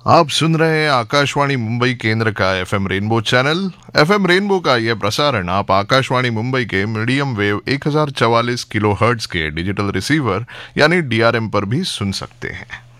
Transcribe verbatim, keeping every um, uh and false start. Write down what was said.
आप सुन रहे हैं आकाशवाणी मुंबई केंद्र का FM rainbow channel. FM rainbow का यह प्रसारण आप आकाशवाणी मुंबई के मीडियम वेव एक हजार चवालीस किलो हर्ट्ज के डिजिटल रिसीवर यानी डीआरएम पर भी सुन सकते हैं।